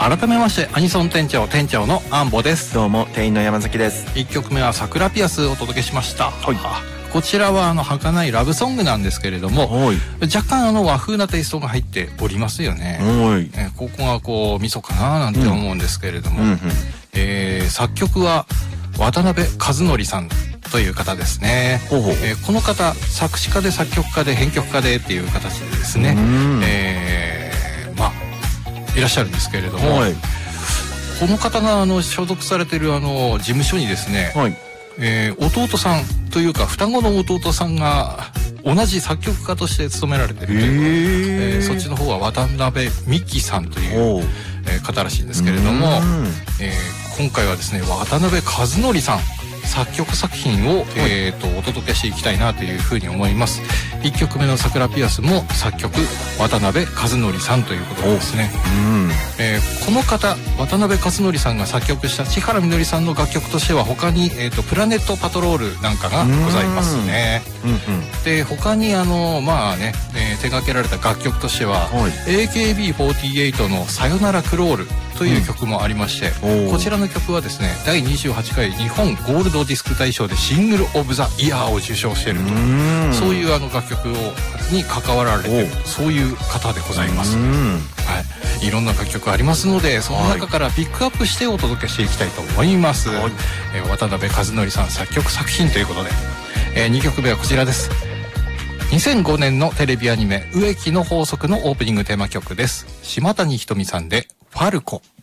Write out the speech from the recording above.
改めましてアニソン店長のアンボです。 どうも店員の山崎です。 1曲目は桜ピアスをお届けしました。 はい。 こちらは儚いラブソングなんですけれども、 はい。 若干和風なテイストが入っておりますよね。 はい。 ここがこうミソかななんて思うんですけれども、作曲は渡辺和則さんという方ですね。 ほうほう。 この方作詞家で作曲家で編曲家でっていう形でですね、いらっしゃるんですけれども、 はい。 この方が所属されている事務所にですね、 はい。 弟さんというか双子の弟さんが同じ作曲家として務められているということで、そっちの方は渡辺美樹さんという方らしいんですけれども、今回はですね渡辺和則さん作曲作品を、お届けしていきたいなというふうに思います。1曲目の桜ピアスも作曲渡辺和則さんということですね。この方渡辺和則さんが作曲した千原みのりさんの楽曲としては他に、プラネットパトロールなんかがございますね。で他に手掛けられた楽曲としては、AKB48 のさよならクロールという曲もありまして、こちらの曲はですね第28回日本ゴールドディスク大賞でシングルオブザイヤーを受賞しているという、そういう楽曲に関わられているそういう方でございます。いろんな楽曲ありますので、その中からピックアップしてお届けしていきたいと思います。渡辺和則さん作曲作品ということで、2曲目はこちらです。2005年のテレビアニメ植木の法則のオープニングテーマ曲です。島谷ひとみさんでファルコ。